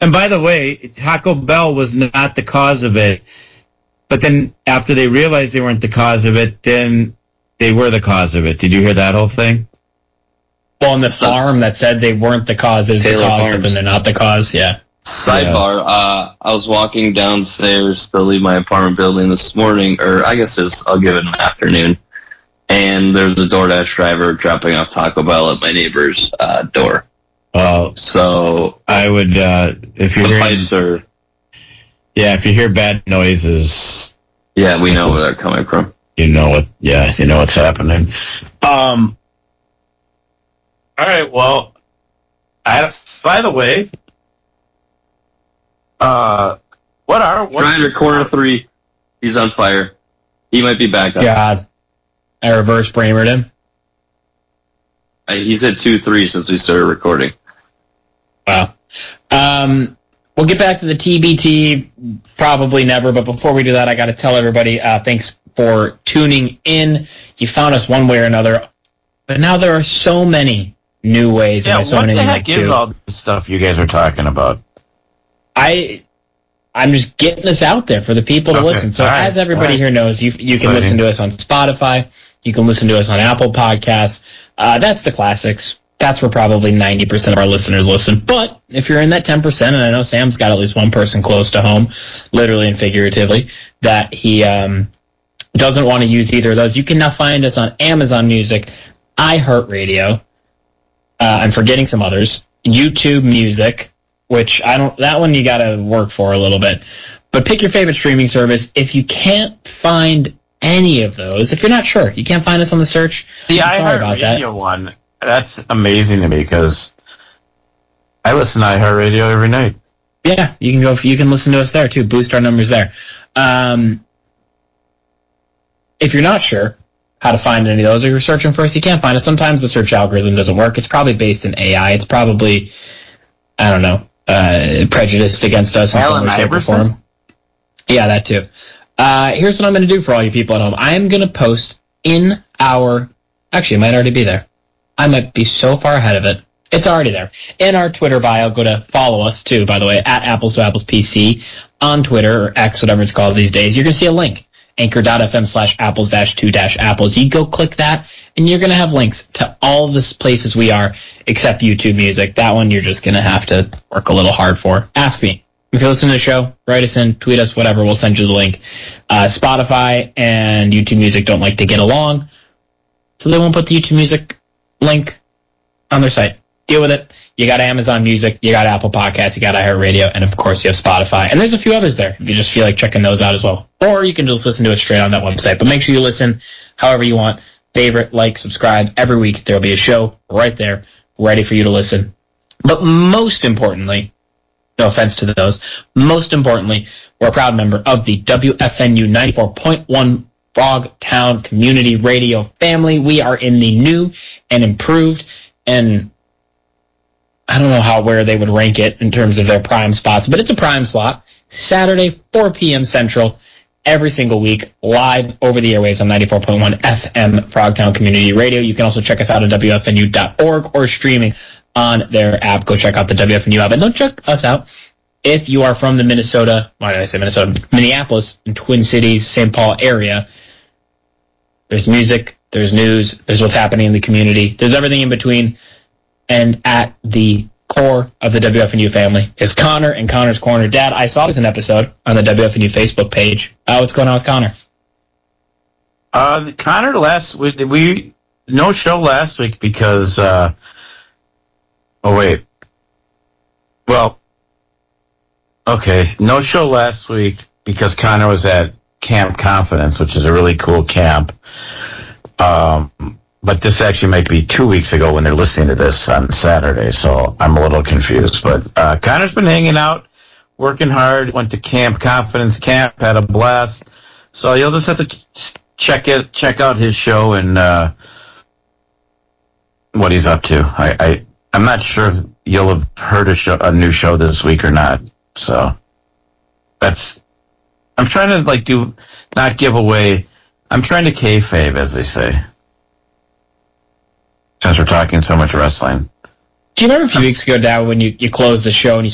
And by the way, Taco Bell was not the cause of it. But then after they realized they weren't the cause of it, then they were the cause of it. Did you hear that whole thing? Well, in the farm that said they weren't the cause is Taylor the cause, Farms. but then they're not the cause, yeah. Sidebar, I was walking downstairs to leave my apartment building this morning, or I guess I'll give it an afternoon, and there's a DoorDash driver dropping off Taco Bell at my neighbor's door. Oh, So I would, if you're the hearing, pipes are, if you hear bad noises, yeah, we know where they're coming from. you know what's happening. All right, well, by the way, Grinder corner 3, he's on fire. He might be back up. God. I reverse Bramered him. He's at 2-3 since we started recording. Wow. We'll get back to the TBT probably never, but before we do that, I got to tell everybody thanks for tuning in. You found us one way or another, but now there are so many new ways. Yeah, and so what many the we heck like is to. all this stuff you guys are talking about? I'm just getting this out there for the people to Okay, So all right, as everybody all right. here knows, you can Exciting. listen to us on Spotify. You can listen to us on Apple Podcasts. That's the classics. That's where probably 90% of our listeners listen. But if you're in that 10%, and I know Sam's got at least one person close to home, literally and figuratively, that he doesn't want to use either of those, you can now find us on Amazon Music, iHeartRadio, I'm forgetting some others, YouTube Music, which that one you got to work for a little bit. But pick your favorite streaming service. If you can't find any of those, if you're not sure, you can't find us on the search, The I'm sorry about that. iHeartRadio one, that's amazing to me because I listen to iHeartRadio every night. Yeah, you can listen to us there too. Boost our numbers there. If you're not sure how to find any of those, or you're searching for us, you can't find us. Sometimes the search algorithm doesn't work. It's probably based in AI. It's probably, I don't know, prejudiced against us in some way, shape, or form. Yeah, that too. Here's what I'm going to do for all you people at home. I'm going to post in actually, it might already be there. I might be so far ahead of it. It's already there. In our Twitter bio, go to follow us too, by the way, at Apples to Apples PC on Twitter, or X, whatever it's called these days. You're going to see a link, anchor.fm/apples-2-apples. You go click that, and you're going to have links to all the places we are, except YouTube Music. That one you're just going to have to work a little hard for. Ask me. If you listen to the show, write us in, tweet us, whatever. We'll send you the link. Spotify and YouTube Music don't like to get along, so they won't put the YouTube Music link on their site. Deal with it. You got Amazon Music, you got Apple Podcasts, you got iHeartRadio, and of course you have Spotify. And there's a few others there if you just feel like checking those out as well. Or you can just listen to it straight on that website. But make sure you listen however you want. Favorite, like, subscribe. Every week there will be a show right there ready for you to listen. But most importantly, no offense to those, most importantly, we're a proud member of the WFNU 94.1 Frogtown Community Radio family. We are in the new and improved, and I don't know where they would rank it in terms of their prime spots, but it's a prime slot. Saturday, 4 p.m. Central, every single week, live over the airwaves on 94.1 FM Frogtown Community Radio. You can also check us out at WFNU.org or streaming on their app. Go check out the WFNU app. And don't check us out if you are from the Minneapolis and Twin Cities, St. Paul area. There's music, there's news, there's what's happening in the community, there's everything in between. And at the core of the WFNU family is Connor and Connor's Corner. Dad, I saw this an episode on the WFNU Facebook page. What's going on with Connor? Connor, last week, no show last week because, no show last week because Connor was at Camp Confidence, which is a really cool camp. But this actually might be 2 weeks ago when they're listening to this on Saturday, so I'm a little confused. But Connor's been hanging out, working hard, went to Camp Confidence Camp, had a blast. So you'll just have to check out his show and what he's up to. I'm not sure if you'll have heard a new show this week or not. So I'm trying to not give away. I'm trying to kayfabe, as they say. Since we're talking so much wrestling. Do you remember a few weeks ago, Dad, when you closed the show and you